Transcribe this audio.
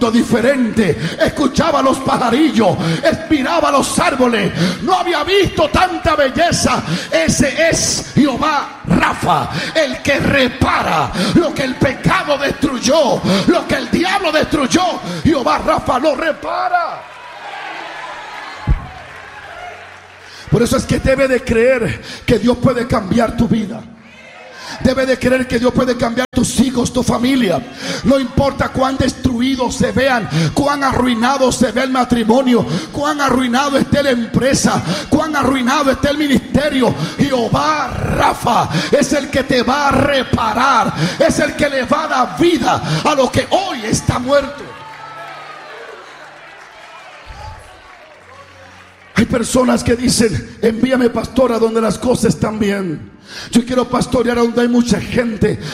diferente, escuchaba los pajarillos, miraba los árboles, no había visto tanta belleza. Ese es Jehová Rafa, el que repara lo que el pecado destruyó, lo que el diablo destruyó. Jehová Rafa lo repara. Por eso es que debe de creer que Dios puede cambiar tu vida. Debe de creer que Dios puede cambiar tus hijos, tu familia. No importa cuán destruidos se vean, cuán arruinado se ve el matrimonio, cuán arruinado esté la empresa, cuán arruinado esté el ministerio. Jehová Rafa es el que te va a reparar, es el que le va a dar vida a lo que hoy está muerto. Hay personas que dicen: envíame, pastor, a donde las cosas están bien. Yo quiero pastorear a donde hay mucha gente